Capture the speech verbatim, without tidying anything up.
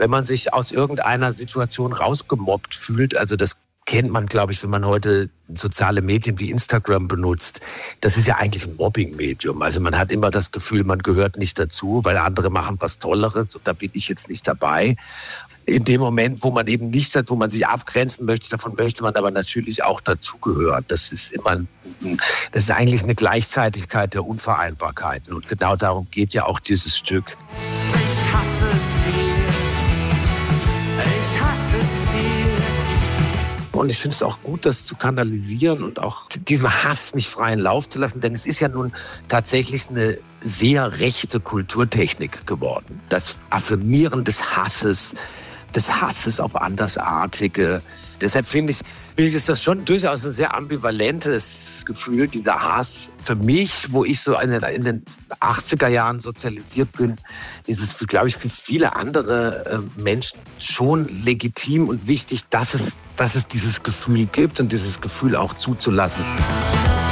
wenn man sich aus irgendeiner Situation rausgemobbt fühlt, also das kennt man, glaube ich, wenn man heute soziale Medien wie Instagram benutzt. Das ist ja eigentlich ein Mobbing-Medium. Also man hat immer das Gefühl, man gehört nicht dazu, weil andere machen was Tolleres und da bin ich jetzt nicht dabei. In dem Moment, wo man eben nicht sagt, wo man sich abgrenzen möchte, davon möchte man aber natürlich auch dazugehören. Das ist immer, das ist eigentlich eine Gleichzeitigkeit der Unvereinbarkeiten. Und genau darum geht ja auch dieses Stück. Ich hasse sie. Ich hasse sie. Und ich finde es auch gut, das zu kanalisieren und auch diesem Hass nicht freien Lauf zu lassen. Denn es ist ja nun tatsächlich eine sehr rechte Kulturtechnik geworden. Das Affirmieren des Hasses, des Hasses auf Andersartige. Deshalb finde ich, finde ich, ist das schon durchaus ein sehr ambivalentes Gefühl, dieser Hass. Für mich, wo ich so in den achtziger Jahren sozialisiert bin, ist es, glaube ich, für viele andere Menschen schon legitim und wichtig, dass es, dass es dieses Gefühl gibt und dieses Gefühl auch zuzulassen.